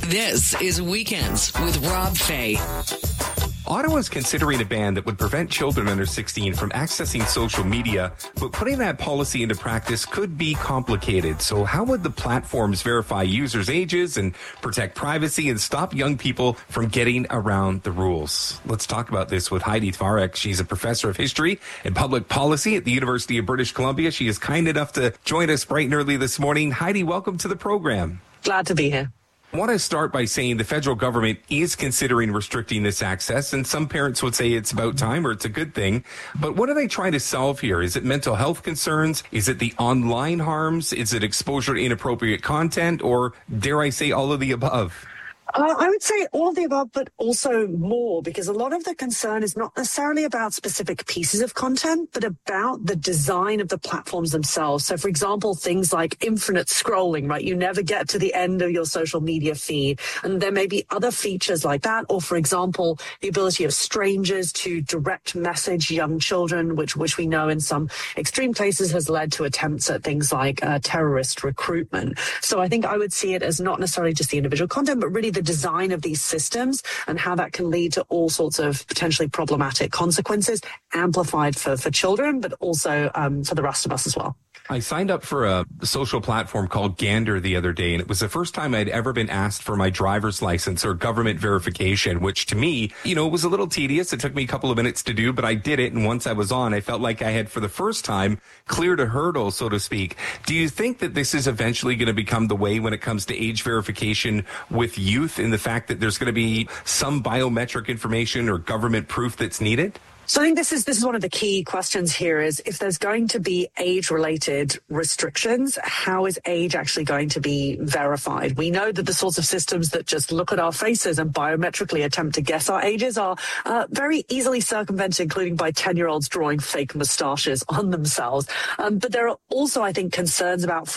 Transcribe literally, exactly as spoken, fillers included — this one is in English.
This is Weekends with Rob Fay. Ottawa is considering a ban that would prevent children under sixteen from accessing social media, but putting that policy into practice could be complicated. So how would the platforms verify users' ages and protect privacy and stop young people from getting around the rules? Let's talk about this with Heidi Tvarek. She's a professor of history and public policy at the University of British Columbia. She is kind enough to join us bright and early this morning. Heidi, welcome to the program. Glad to be here. I want to start by saying the federal government is considering restricting this access, and some parents would say it's about time or it's a good thing. But what are they trying to solve here? Is it mental health concerns? Is it the online harms? Is it exposure to inappropriate content? Or dare I say all of the above? Uh, I would say all of the above, but also more, because a lot of the concern is not necessarily about specific pieces of content, but about the design of the platforms themselves. So, for example, things like infinite scrolling, right? You never get to the end of your social media feed. And there may be other features like that. Or, for example, the ability of strangers to direct message young children, which, which we know in some extreme cases has led to attempts at things like uh, terrorist recruitment. So I think I would see it as not necessarily just the individual content, but really the design of these systems and how that can lead to all sorts of potentially problematic consequences, amplified for, for children, but also um, for the rest of us as well. I signed up for a social platform called Gander the other day, and it was the first time I'd ever been asked for my driver's license or government verification, which to me, you know, was a little tedious. It took me a couple of minutes to do, but I did it. And once I was on, I felt like I had, for the first time, cleared a hurdle, so to speak. Do you think that this is eventually going to become the way when it comes to age verification with youth, in the fact that there's going to be some biometric information or government proof that's needed? So I think this is this is one of the key questions here is if there's going to be age-related restrictions, how is age actually going to be verified? We know that the sorts of systems that just look at our faces and biometrically attempt to guess our ages are uh, very easily circumvented, including by ten-year-olds drawing fake moustaches on themselves. Um, but there are also, I think, concerns about, for